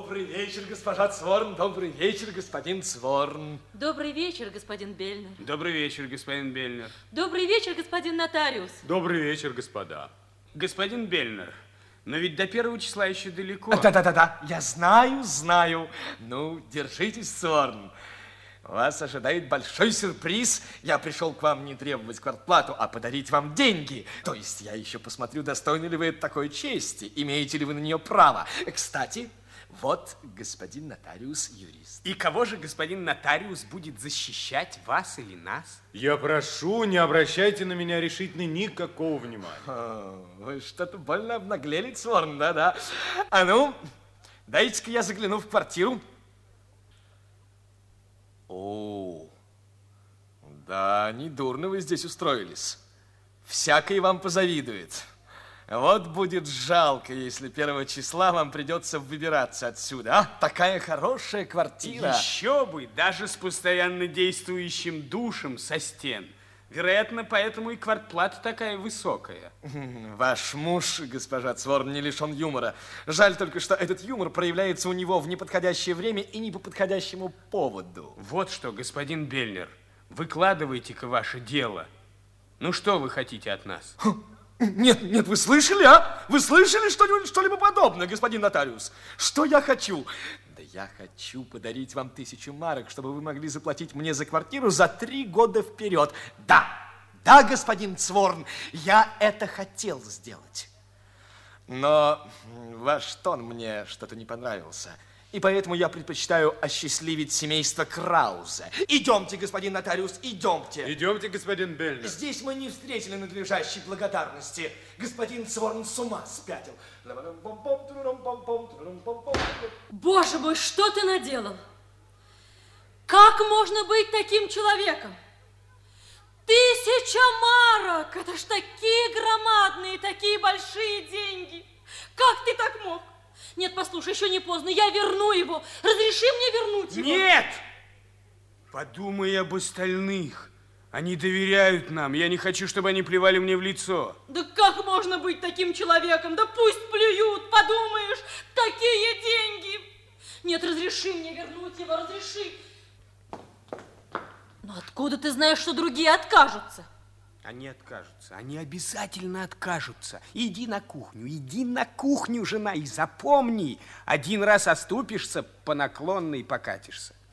Добрый вечер, госпожа Цворн. Добрый вечер, господин Цворн. Добрый вечер, господин Бельнер. Добрый вечер, господин Бельнер. Добрый вечер, господин нотариус. Добрый вечер, господа. Господин Бельнер, но ведь до 1 числа еще далеко. Да, я знаю. Ну, держитесь, Цворн. Вас ожидает большой сюрприз. Я пришел к вам не требовать квартплату, а подарить вам деньги. То есть я еще посмотрю, достойны ли вы такой чести, имеете ли вы на нее право. Кстати, вот господин нотариус-юрист. И кого же господин нотариус будет защищать, вас или нас? Я прошу, не обращайте на меня решительно никакого внимания. Вы что-то больно обнаглели, Цворн, да. А ну, дайте-ка я загляну в квартиру. О, да, недурно вы здесь устроились. Всякий вам позавидует. Вот будет жалко, если 1 числа вам придется выбираться отсюда. А, такая хорошая квартира. Еще бы, даже с постоянно действующим душем со стен. Вероятно, поэтому и квартплата такая высокая. Ваш муж, госпожа Цворн, не лишен юмора. Жаль только, что этот юмор проявляется у него в неподходящее время и не по подходящему поводу. Вот что, господин Бельнер, выкладывайте-ка ваше дело. Ну, что вы хотите от нас? Нет, вы слышали, а? Вы слышали что-либо подобное, господин нотариус? Что я хочу? Да я хочу подарить вам 1000 марок, чтобы вы могли заплатить мне за квартиру за 3 года вперед. Да, господин Цворн, я это хотел сделать. Но ваш тон мне что-то не понравился. И поэтому я предпочитаю осчастливить семейство Краузе. Идемте, господин нотариус, идемте. Идемте, господин Бельнер. Здесь мы не встретили надлежащей благодарности. Господин Цворн с ума спятил. Боже мой, что ты наделал? Как можно быть таким человеком? 1000 марок! Это ж такие громадные, такие большие деньги. Как ты так мог? Нет, послушай, еще не поздно, я верну его. Разреши мне вернуть его. Нет! Подумай об остальных. Они доверяют нам. Я не хочу, чтобы они плевали мне в лицо. Да как можно быть таким человеком? Да пусть плюют, подумаешь, такие деньги. Нет, разреши мне вернуть его, разреши. Но откуда ты знаешь, что другие откажутся? Они откажутся, они обязательно откажутся. Иди на кухню, жена, и запомни, один раз оступишься, по наклонной покатишься.